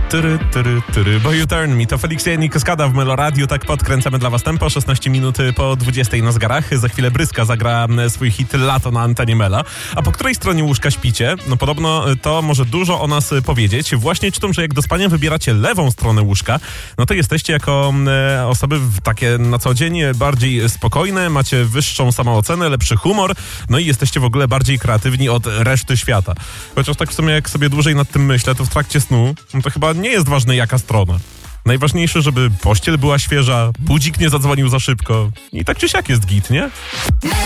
Bo You Turn Me to Felix i Kaskada w Meloradiu. Tak podkręcamy dla was tempo. 16 minut po 20 na zegarach. Za chwilę Bryska zagra swój hit Lato na antenie Mela. A po której stronie łóżka śpicie? No podobno to może dużo o nas powiedzieć. Właśnie czytam, że jak do spania wybieracie lewą stronę łóżka, no to jesteście jako osoby takie na co dzień bardziej spokojne, macie wyższą samoocenę, lepszy humor, no i jesteście w ogóle bardziej kreatywni od reszty świata. Chociaż tak w sumie jak sobie dłużej nad tym myślę, to w trakcie snu, no to chyba nie jest ważne jaka strona. Najważniejsze, żeby pościel była świeża, budzik nie zadzwonił za szybko i tak czy siak jest git, nie?